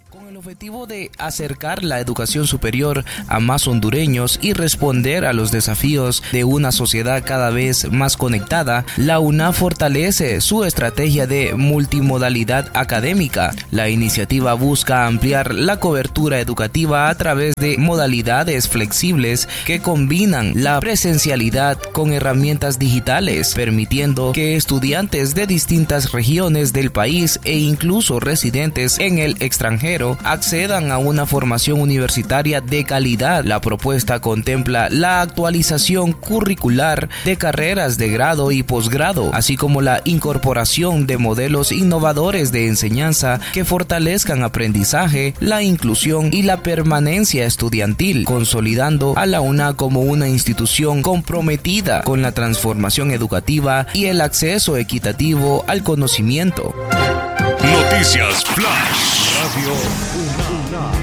Con el objetivo de acercar la educación superior a más hondureños y responder a los desafíos de una sociedad cada vez más conectada, la UNAV fortalece su estrategia de multimodalidad académica. La iniciativa busca ampliar la cobertura educativa a través de modalidades flexibles que combinan la presencialidad con herramientas digitales, permitiendo que estudiantes de distintas regiones del país e incluso residentes en el extranjero accedan a una formación universitaria de calidad. La propuesta contempla la actualización curricular de carreras de grado y posgrado, así como la incorporación de modelos innovadores de enseñanza que fortalezcan aprendizaje, la inclusión y la permanencia estudiantil, consolidando a la UNAV como una institución comprometida con la transformación educativa y el acceso equitativo al conocimiento. Noticias Flash Radio UNAV.